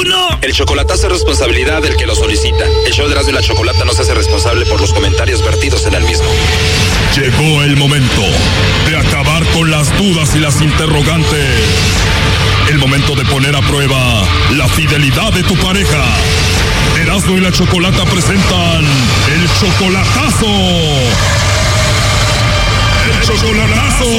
no! El chocolatazo es responsabilidad del que lo solicita. El show de Erasmo y la Chocolata no se hace responsable por los comentarios vertidos en el mismo. Llegó el momento de acabar con las dudas y las interrogantes. El momento de poner a prueba la fidelidad de tu pareja. Erasmo y la Chocolata presentan el chocolatazo. ¡El chocolatazo!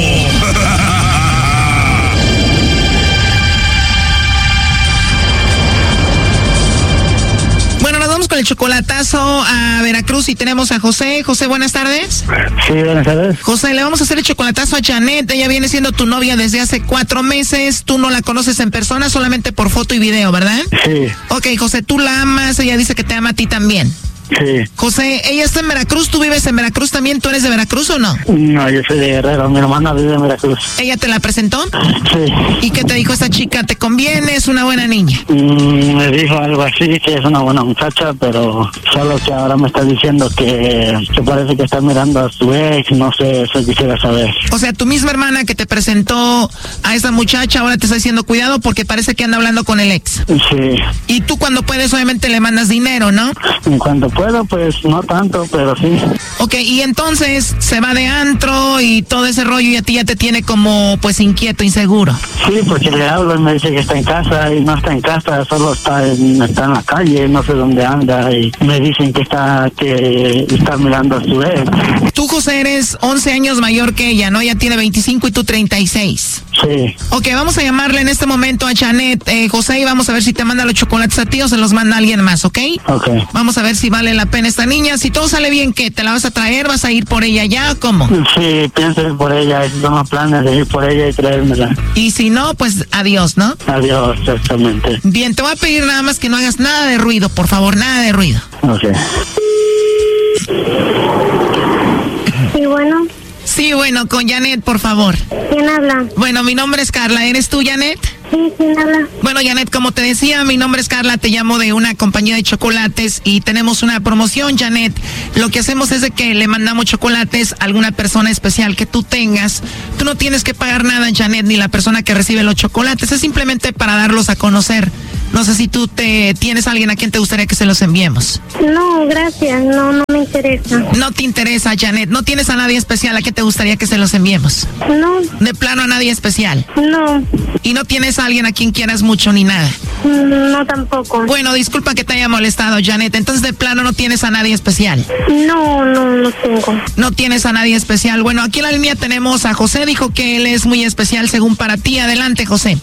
Bueno, nos vamos con el chocolatazo a Veracruz y tenemos a José. José, buenas tardes. Sí, buenas tardes. José, le vamos a hacer el chocolatazo a Janet. Ella viene siendo tu novia desde hace 4 meses. Tú no la conoces en persona, solamente por foto y video, ¿verdad? Sí. Ok, José, tú la amas. Ella dice que te ama a ti también. Sí. José, ella está en Veracruz. ¿Tú vives en Veracruz también? ¿Tú eres de Veracruz o no? No, yo soy de Guerrero. Mi hermana vive en Veracruz. ¿Ella te la presentó? Sí. ¿Y qué te dijo esta chica? ¿Te conviene? ¿Es una buena niña? Me dijo algo así, que es una buena muchacha, pero solo que ahora me está diciendo que parece que está mirando a su ex. No sé, eso quisiera saber. O sea, tu misma hermana que te presentó a esa muchacha ahora te está diciendo cuidado porque parece que anda hablando con el ex. Sí. Y tú cuando puedes obviamente le mandas dinero, ¿no? En cuanto puedo, pues no tanto, pero sí. Ok, y entonces se va de antro y todo ese rollo y a ti ya te tiene como pues inquieto, inseguro. Sí, porque le hablo y me dice que está en casa y no está en casa, solo está en la calle, no sé dónde anda y me dicen que está mirando a su ex. Tú, José, eres 11 años mayor que ella, ¿no? Ella tiene 25 y tú 36. Sí. Ok, vamos a llamarle en este momento a Janet, José, y vamos a ver si te manda los chocolates a ti o se los manda a alguien más, ¿ok? Ok. Vamos a ver si vale la pena esta niña. Si todo sale bien, ¿qué? ¿Te la vas a traer? ¿Vas a ir por ella ya? ¿Cómo? Sí, pienso ir por ella. Tengo planes de ir por ella y traérmela. Y si no, pues adiós, ¿no? Adiós, exactamente. Bien, te voy a pedir nada más que no hagas nada de ruido, por favor, nada de ruido. Ok. Sí, bueno. Sí, bueno, con Janet, por favor. ¿Quién habla? Bueno, mi nombre es Carla. ¿Eres tú, Janet? Sí, ¿quién habla? Bueno, Janet, como te decía, mi nombre es Carla, te llamo de una compañía de chocolates y tenemos una promoción, Janet. Lo que hacemos es de que le mandamos chocolates a alguna persona especial que tú tengas. Tú no tienes que pagar nada, Janet, ni la persona que recibe los chocolates. Es simplemente para darlos a conocer. No sé si tú tienes a alguien a quien te gustaría que se los enviemos. No, gracias, no me interesa. No te interesa, Janet. ¿No tienes a nadie especial a quien te gustaría que se los enviemos? No. ¿De plano a nadie especial? No. ¿Y no tienes a alguien a quien quieras mucho ni nada? No, tampoco. Bueno, disculpa que te haya molestado, Janet. Entonces, de plano, no tienes a nadie especial. No tengo. No tienes a nadie especial. Bueno, aquí en la línea tenemos a José. Dijo que él es muy especial según para ti. Adelante, José.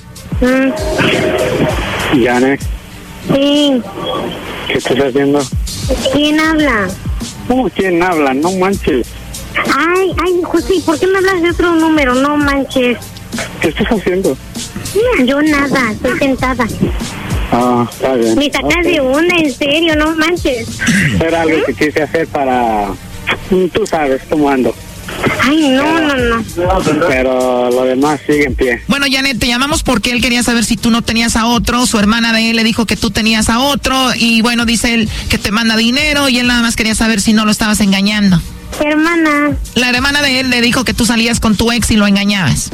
Janet. Sí. ¿Qué estás haciendo? ¿Quién habla? ¿Cómo quién habla? No manches. Ay, José, ¿por qué me hablas de otro número? No manches. ¿Qué estás haciendo? Yo nada, estoy sentada. Ah, está bien. Me sacas de onda, en serio, no manches. Era algo que quise hacer para... Tú sabes cómo ando. Ay, no. Pero lo demás sigue en pie. Bueno, Janet, te llamamos porque él quería saber si tú no tenías a otro. Su hermana de él le dijo que tú tenías a otro. Y bueno, dice él que te manda dinero y él nada más quería saber si no lo estabas engañando. Hermana. La hermana de él le dijo que tú salías con tu ex y lo engañabas.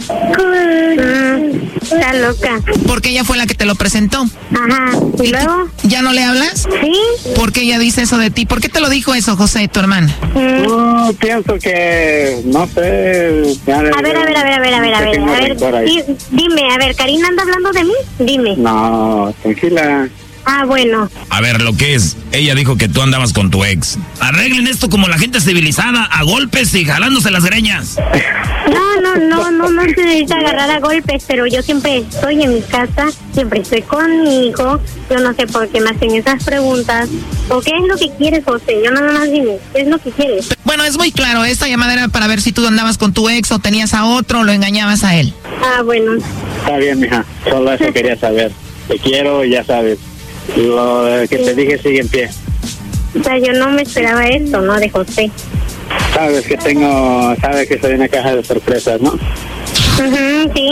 Está loca. Porque ella fue la que te lo presentó. Ajá. ¿Y luego? ¿Ya no le hablas? Sí. ¿Por qué ella dice eso de ti? ¿Por qué te lo dijo eso, José, tu hermana? No, pienso que... No sé... A ver. Dime, a ver, ¿Karina anda hablando de mí? Dime. No, tranquila. Ah, bueno. A ver, lo que es, ella dijo que tú andabas con tu ex. Arreglen esto como la gente civilizada, a golpes y jalándose las greñas. No se necesita agarrar a golpes, pero yo siempre estoy en mi casa, siempre estoy con mi hijo. Yo no sé por qué me hacen esas preguntas. ¿O qué es lo que quieres, José? Yo nada más dime, ¿qué es lo que quieres? Bueno, es muy claro, esta llamada era para ver si tú andabas con tu ex o tenías a otro o lo engañabas a él. Ah, bueno. Está bien, mija, solo eso quería saber. Te quiero y ya sabes. Lo que te dije sigue en pie. O sea, yo no me esperaba esto, ¿no? De José. Sabes que soy una caja de sorpresas, ¿no? Sí.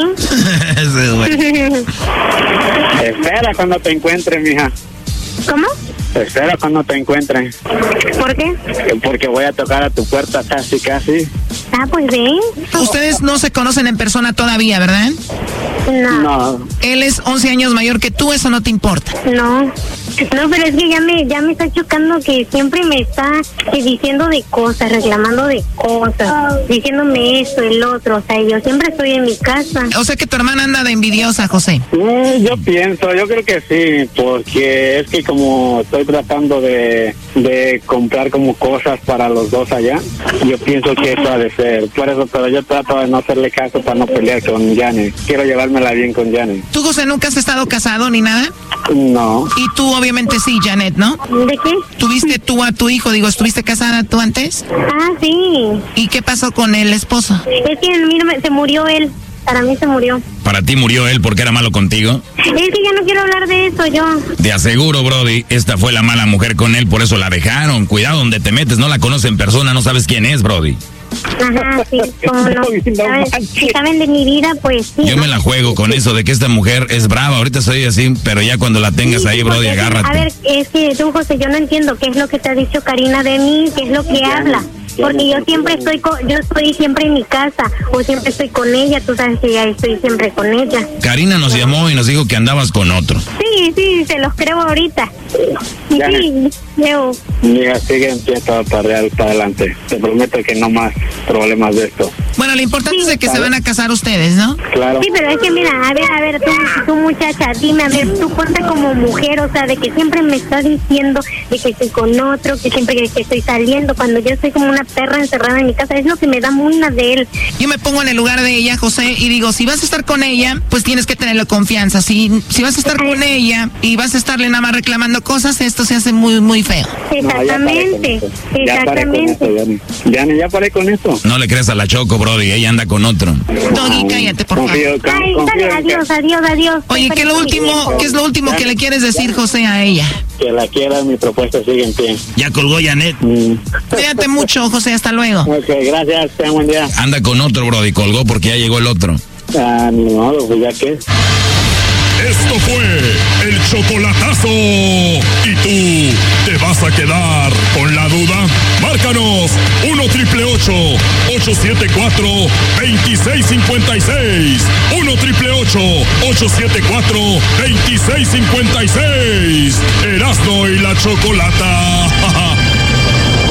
Espera cuando te encuentre, mija. ¿Cómo? Espera cuando te encuentre. ¿Por qué? Porque voy a tocar a tu puerta casi. Ah, pues ven. Ustedes no se conocen en persona todavía, ¿verdad? No. Él es 11 años mayor que tú, ¿eso no te importa? No, pero es que ya me está chocando que siempre me está diciendo de cosas, reclamando de cosas, diciéndome esto, el otro, o sea, yo siempre estoy en mi casa. O sea que tu hermana anda de envidiosa, José. Yo creo que sí, porque es que como estoy tratando de comprar como cosas para los dos allá, yo pienso que eso ha de ser, por eso, pero yo trato de no hacerle caso para no pelear con Janet, quiero llevármela bien con Janet. ¿Tú, José, nunca has estado casado ni nada? No. Y tú obviamente sí, Janet, ¿no? ¿De qué? ¿Tuviste tú a tu hijo? Digo, ¿estuviste casada tú antes? Ah, sí. ¿Y qué pasó con el esposo? Es que mira, se murió él. Para mí se murió. ¿Para ti murió él porque era malo contigo? Es que ya no quiero hablar de eso, yo. Te aseguro, Brody, esta fue la mala mujer con él, por eso la dejaron. Cuidado donde te metes, no la conoces en persona, no sabes quién es, Brody. Ajá, sí, como no. Si saben de mi vida, pues sí. Yo me la juego con eso de que esta mujer es brava. Ahorita soy así, pero ya cuando la tengas ahí, Brody, agárrate. A ver, es que tú, José, yo no entiendo qué es lo que te ha dicho Karina de mí, qué es lo que habla. Porque yo siempre estoy siempre en mi casa, o siempre estoy con ella, tú sabes que ya estoy siempre con ella. Karina nos llamó y nos dijo que andabas con otro. Sí, se los creo ahorita. Sí, Leo. Mira, sigue en pie para adelante. Te prometo que no más problemas de esto. Bueno, lo importante es de que se van a casar ustedes, ¿no? Claro. Sí, pero es que mira, a ver, tú muchacha, dime, a ver, tú ponte como mujer, o sea, de que siempre me estás diciendo de que estoy con otro, que siempre que estoy saliendo, cuando yo estoy como una perra encerrada en mi casa, es lo que me da una de él. Yo me pongo en el lugar de ella, José, y digo, si vas a estar con ella, pues tienes que tenerle confianza. Si vas a estar con ella y vas a estarle nada más reclamando cosas, esto se hace muy, muy feo. Exactamente, exactamente. Ya paré con eso. No le creas a la Choco, Brody, ella anda con otro. Doggy, cállate, por favor. Ay, dale, adiós. Oye, ¿qué es lo último que le quieres decir, José, a ella? Que la quiera, mi propuesta sigue en pie. Ya colgó Janet. Cuídate mucho, José, hasta luego. Ok, gracias, ten buen día. Anda con otro, Brody, colgó porque ya llegó el otro. Ni modo, pues ya que. Esto fue el chocolatazo. ¿Y tú te vas a quedar con la duda? Márcanos 1-888-874-2656. 1-888-874-2656. Erasmo y la Chocolata.